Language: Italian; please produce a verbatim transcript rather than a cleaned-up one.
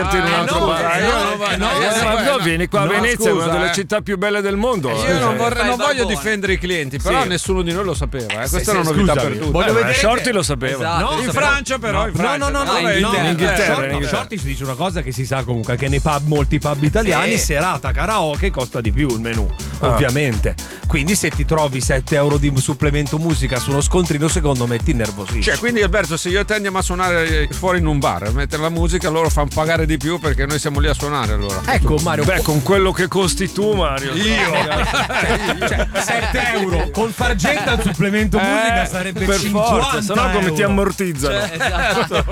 porti in un altro no, bar. eh, Io no, non va- eh, no, no, io- eh, ma no, no, vieni qua a no, Venezia, è una scusa, delle eh. città più belle del mondo. Io non, vorrei- Fai non il voglio barbone. difendere i clienti, però Sì. nessuno di noi lo sapeva. Eh. Sì, Questa sì, è una novità scusami. per tutti. Voglio Eh, vedere ma che- Shorty lo sapeva. Esatto. No, in No, Francia, però. in Francia. No, no, no, no, Dove? in In Inghilterra. Shorty- In Shorty si dice una cosa che si sa comunque, che nei pub, molti pub italiani, Sì. serata karaoke costa di più il menù, Ah. ovviamente. Quindi se ti trovi sette euro di supplemento musica su uno scontrino, secondo me ti innervosisci. Cioè, quindi Alberto, se io e te andiamo a suonare fuori in un bar, a mettere la musica, loro fanno pagare di più perché noi siamo lì a suonare allora. Ecco Mario, Beh, con quello che costi tu, Mario. cioè, sette euro col fargetta il supplemento musica sarebbe per cinquanta forza, sennò come ti euro. ammortizzano? Cioè, esatto.